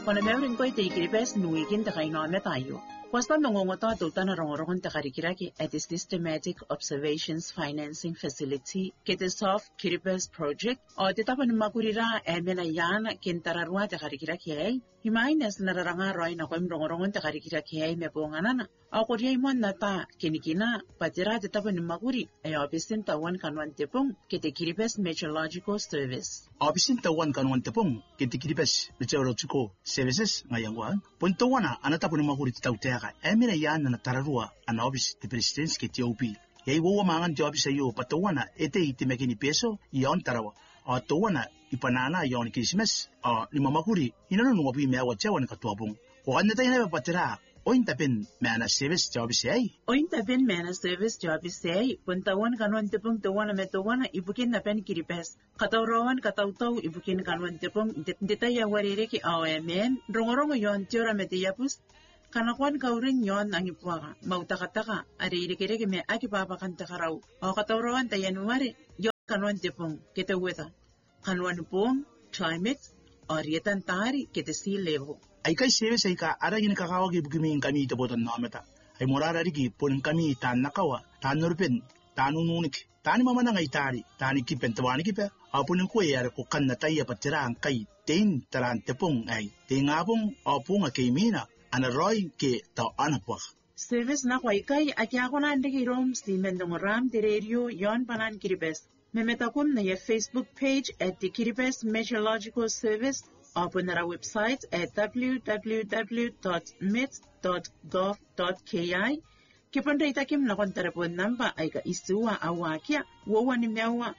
Kona meurin koi te ikiripes nuikin takaino ame tayo. Kwasta nongongoto tutana rongorongon takarikiraki at the Systematic Observations Financing Facility kete soft kiripes project o te tapan makurira emena yana kintararwa takarikiraki ay himaines nararanga roy na koim rongorongon takarikiraki ay meponganana o koryay mo nata kinikina patira te tapan makuri ay opisin tawan kanwan tepong kete kiripes meteorological service opisin tawan kanwan tepong kete kiripes meteorological services ngayangwa puntawana anatapon makuri tawte emina yana na tararua ana office de presidents ke TOP yai wo mangan job sa yo patawana ete itimekini peso yon tarawa o tawana ipanana yon Christmas o ni mamakuri inano no bi mewa chawan ka tuabung o anda tayna patira o intapen mana service job sai o intapen mana service job sai puntawan kanwan tepung tawana metawana ibukin na pen kiripes katawrawan katawtaw ibukin kanwan tepung detaya warire ki amen rongorongo yon tiora metiyapus kanakwan kaurin yon ang ipuaka mautakataka aririkiriki me akipapa kantakarau o katawrawan tayanuari yon kanwan tepong kita weta kanwan pong climate o rietan tari kita sea level ay kay service ay ka aragin kakawag ibugiming kami itabotan na amata ay morararigi pun kami tan nakawa tan nurpin tanununik tani mama na ngay tari tani kipen tawani kipe apunin ko yar ko kan na tayo patirang kay tin taran tepong ay tingabong opong akimina ana roy ke ta anapwa service na kwai kai akyako na ndiki rom si mendongoram de radio yon panan kiripes memetakum na ye Facebook page at the Kiripes Meteorological Service open our website at www.met.gov.ki kipanda itakim na kontarapon namba ay ka isuwa awakia wawa ni mewa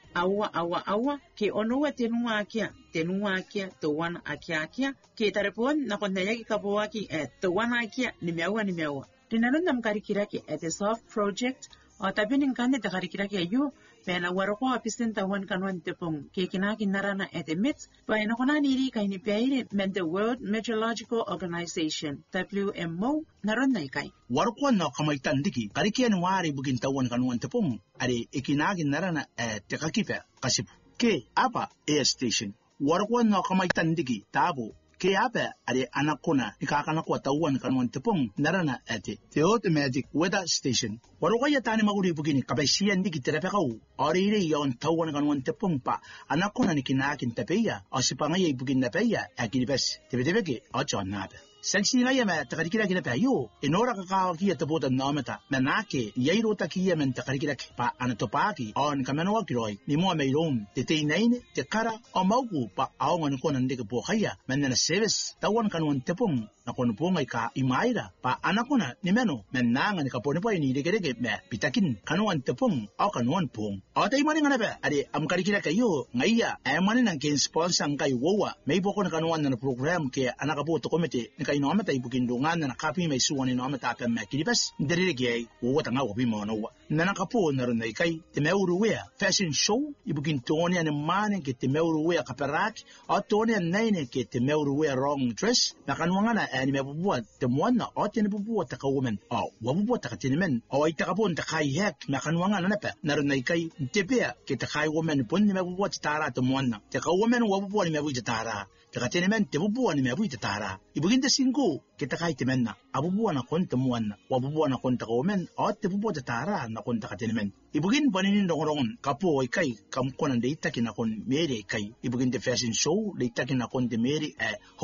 awa ke onuwa tenuwa akia tuwan akia ke tarapon na kondayaki kapowaki tuwan akia ni mewa tinanon nam karikiraki at the soft project o tabinin kande ta karikiraki ayo pena waroko apisin tawan kanwan tepong ke kinakin narana at the mit paina kona niri kay ni peire men the World Meteorological Organization WMO naron na ikay warko na kamaitan diki karikian wari bugin tawan kanwan tepong are ikinakin narana at the kakipe kasip ke apa air station warko na kamaitan diki tabo ke apa are anakona ikakana ko tawan kanwan tepong narana ate the automatic weather station warko ya tani maguri bugini kabaisian diki terapekau orire yon tawan kanwan tepong pa anakona nikinakin tapeya osipangay bugin na peya akilibes tebetebeke ochonaba Saksi ngaya me takarikira kina payo inora kakao kia tabotan namata manake yairo takia men takarikira pa anatopaki on kamano kiroi ni mo meirom te teinaine te kara o mauku pa aongan ko nande ke pohaya menna service tawan kanwan tepong na kono pongai ka imaira pa anakona ni meno menanga ni kapone pa ini dege me pitakin kanwan tepong o kanwan pong o tai mani ngana ba ade am karikira kayo ngaya ay mani nang ken sponsor ngai wowa may boko na kanwan na program ke anakapo to komite inomata ibukindungan na nakapi may suwan inomata pa makilibas ndirigay uwata nga wabi mo na nanakapo na rin na ikay timeuruwea fashion show ibukintoni ang manin ke timeuruwea kaparak o toni ang naine ke timeuruwea wrong dress nakanwanga na ani mabubuat temuan na o tinibubuat taka woman o wabubuat taka tinimen o ay takapon takay hek nakanwanga na napa na rin na ikay tibia ke takay woman pun ni mabubuat tara temuan na taka woman wabubuat ni mabubuat tara taka tinimen tibubuat ni mabubuat tara ibukinta singko kita kahit timen na abubuan na konta muan na wabubuan na konta kaumen o tibubuan tara na konta katinimen ibugin paninin rongorongon kapo ay kay kamkonan de itakin akon meri kay ibugin the fashion show de itakin akon de meri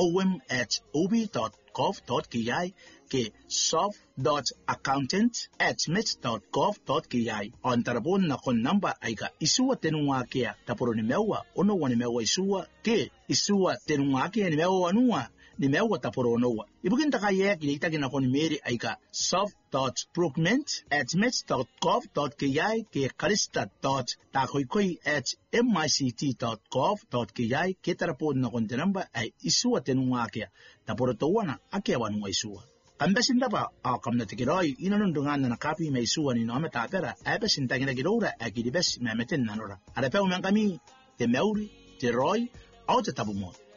howem@ob.gov.ki ke soft.accountant@met.gov.ki on tarabon na kon namba ay ka isuwa tenunga kia taporo ni mewa ono wani mewa isuwa ke isuwa tenunga kia ni mewa anua ni mewa taporo noa ibugin takaya kinita kinakon meri ay ka soft.procurement@met.gov.ki ke karistat.takoykoy@mict.gov.ki ke tarapon na kon namba ay isuwa tenunga kia taporo tawana akewan mo isuwa Kambesin dapa kam na tikiroy inanundungan na nakapi may suwan ni nome tapera ebesin tagin na gidora agidibes memetin nanora. Arapew man kami te meuri te roy au te tabumot.